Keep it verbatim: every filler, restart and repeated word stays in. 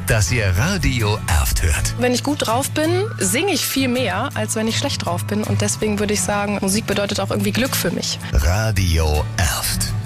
dass ihr Radio Erft hört. Wenn ich gut drauf bin, singe ich viel mehr, als wenn ich schlecht drauf bin. Und deswegen würde ich sagen, Musik bedeutet auch irgendwie Glück für mich. Radio Erft.